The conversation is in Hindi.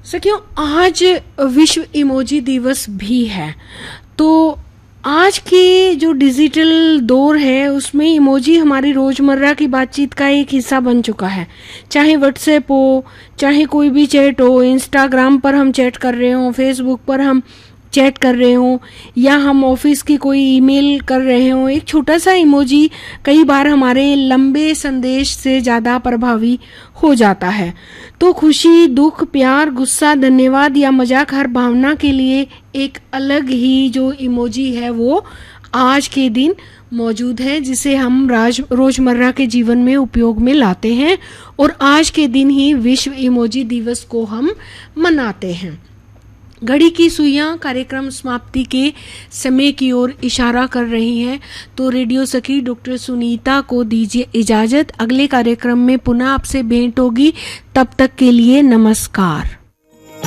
सखियों, आज विश्व इमोजी दिवस भी है। तो आज की जो डिजिटल दौर है उसमें इमोजी हमारी रोजमर्रा की बातचीत का एक हिस्सा बन चुका है। चाहे व्हाट्सएप हो, चाहे कोई भी चैट हो, इंस्टाग्राम पर हम चैट कर रहे हो, फेसबुक पर हम चैट कर रहे हो, या हम ऑफिस की कोई ईमेल कर रहे हो, एक छोटा सा इमोजी कई बार हमारे लंबे संदेश से ज्यादा प्रभावी हो जाता है। तो खुशी, दुख, प्यार, गुस्सा, धन्यवाद या मजाक, हर भावना के लिए एक अलग ही जो इमोजी है वो आज के दिन मौजूद है, जिसे हम रोजमर्रा के जीवन में उपयोग में लाते हैं और आज के दिन ही विश्व इमोजी दिवस को हम मनाते हैं। घड़ी की सुइयां कार्यक्रम समाप्ति के समय की ओर इशारा कर रही हैं, तो रेडियो सखी डॉक्टर सुनीता को दीजिए इजाजत। अगले कार्यक्रम में पुनः आपसे भेंट होगी, तब तक के लिए नमस्कार।